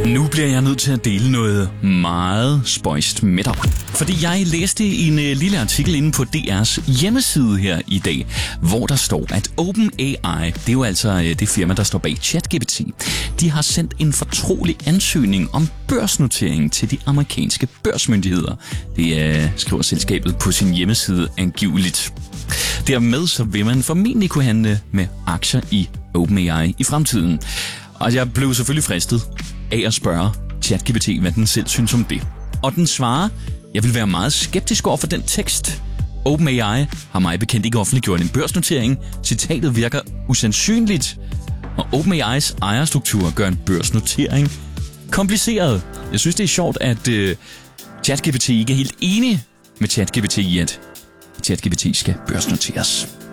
Nu bliver jeg nødt til at dele noget meget spøjst med dig. Fordi jeg læste en lille artikel inde på DR's hjemmeside her i dag, hvor der står, at OpenAI, det er jo altså det firma, der står bag ChatGPT, de har sendt en fortrolig ansøgning om børsnotering til de amerikanske børsmyndigheder. Det skriver selskabet på sin hjemmeside angiveligt. Dermed så vil man formentlig kunne handle med aktier i OpenAI i fremtiden. Og jeg blev selvfølgelig fristet af at spørge ChatGPT, hvad den selv synes om det. Og den svarer, jeg vil være meget skeptisk over for den tekst. OpenAI har mig bekendt ikke offentliggjort en børsnotering. Citatet virker usandsynligt. Og OpenAI's ejerstruktur gør en børsnotering kompliceret. Jeg synes, det er sjovt, at ChatGPT ikke er helt enig med ChatGPT i, at ChatGPT skal børsnoteres.